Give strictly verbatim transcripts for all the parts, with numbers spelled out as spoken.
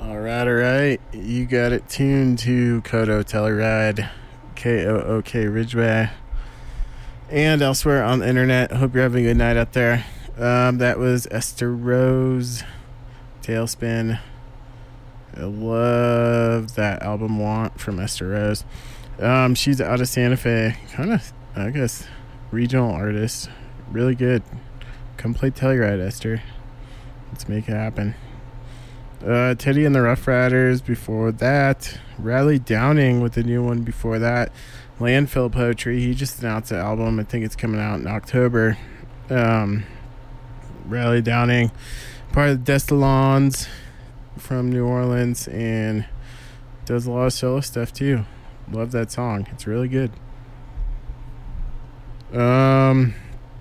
All right, all right. You got it tuned to Kodo Telluride, K O O K Ridgeway, and elsewhere on the internet. Hope you're having a good night out there. Um, that was Esther Rose, Tailspin. I love that album, Want, from Esther Rose. Um, she's out of Santa Fe, kind of, I guess, regional artist. Really good. Come play Telluride, Esther. Let's make it happen. Uh, Teddy and the Rough Riders before that. Riley Downing with the new one before that. Landfill Poetry. He just announced the album. I think it's coming out in October. Um, Riley Downing, part of the Destalons from New Orleans, and does a lot of solo stuff too. Love that song. It's really good. Um,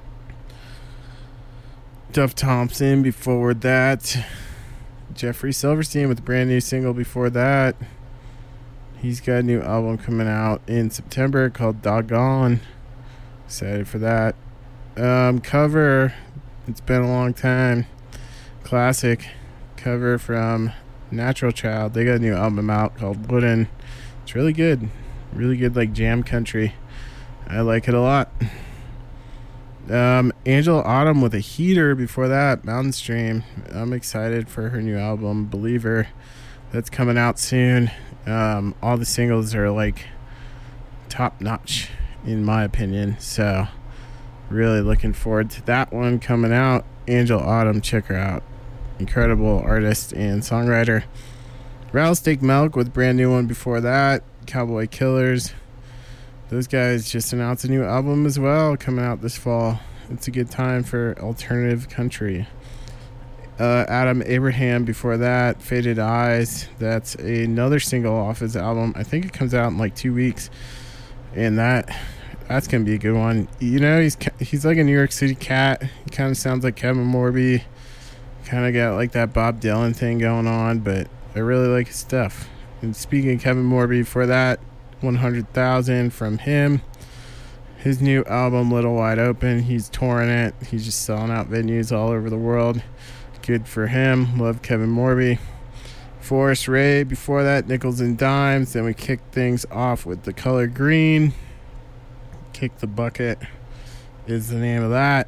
Duff Thompson before that. Jeffrey Silverstein with a brand new single before that. He's got a new album coming out in September called Doggone. Excited for that. Um, cover. It's been a long time. Classic cover from Natural Child. They got a new album out called Wooden. It's really good. Really good, like jam country. I like it a lot. Um, Angela Autumn with a heater before that, Mountain Stream. I'm excited for her new album, Believer. That's coming out soon. Um, all the singles are like top notch in my opinion, so really looking forward to that one coming out. Angela Autumn, check her out. Incredible artist and songwriter. Rattlesnake Milk with a brand new one before that. Cowboy Killers. Those guys just announced a new album as well coming out this fall. It's a good time for alternative country. Uh, Adam Abraham before that. Faded Eyes. That's another single off his album. I think it comes out in like two weeks. And that that's going to be a good one. You know, he's he's like a New York City cat. He kind of sounds like Kevin Morby. Kind of got like that Bob Dylan thing going on, but I really like his stuff. And speaking of Kevin Morby, before that, one hundred thousand from him. His new album, Little Wide Open. He's touring it. He's just selling out venues all over the world. Good for him. Love Kevin Morby. Forrest Ray. Before that, Nickels and Dimes. Then we kicked things off with The Color Green. Kick the Bucket is the name of that.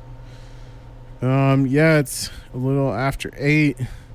Um, yeah, it's a little after eight.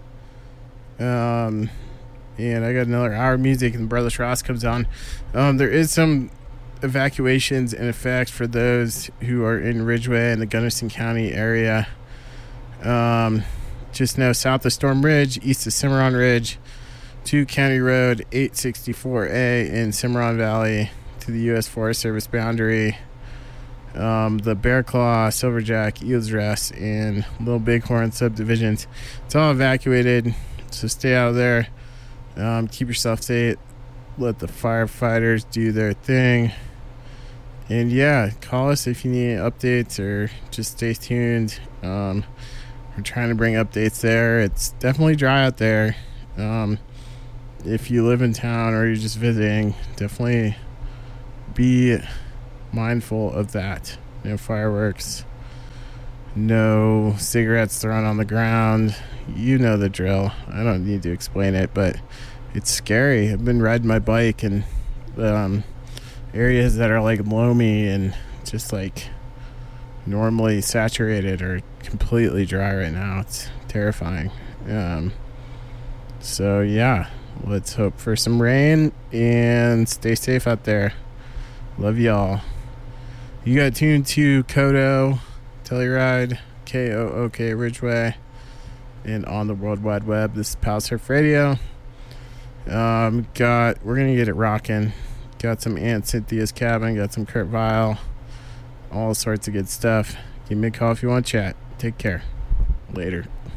Um... And I got another hour of music, and Brothers Ross comes on. Um, there is some evacuations in effect for those who are in Ridgeway and the Gunnison County area. Um, just know south of Storm Ridge, east of Cimarron Ridge, to County Road eight sixty-four A in Cimarron Valley to the U S Forest Service boundary. Um, the Bear Claw, Silverjack, Eels Rest, and Little Bighorn subdivisions. It's all evacuated, so stay out of there. Um, keep yourself safe. Let the firefighters do their thing. And yeah, call us if you need updates or just stay tuned. Um, we're trying to bring updates there. It's definitely dry out there. Um, if you live in town or you're just visiting, definitely be mindful of that. No fireworks. No cigarettes thrown on the ground. You know the drill. I don't need to explain it, but it's scary. I've been riding my bike in um, areas that are like loamy and just like normally saturated or completely dry right now. It's terrifying. Um, so yeah, let's hope for some rain and stay safe out there. Love y'all. You got tuned to Kodo Telluride, K O O K Ridgeway, and on the World Wide Web. This is Pal Surf Radio. Um, got we're gonna get it rocking. Got some Aunt Cynthia's Cabin. Got some Kurt Vile. All sorts of good stuff. Give me a call if you want to chat. Take care. Later.